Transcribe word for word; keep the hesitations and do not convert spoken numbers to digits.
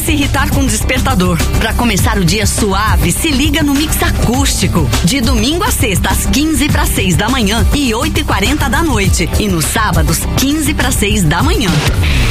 Se irritar com despertador. Para começar o dia suave, se liga no Mix Acústico. De domingo a sexta, às quinze para seis da manhã e oito e quarenta da noite. E nos sábados, quinze para seis da manhã.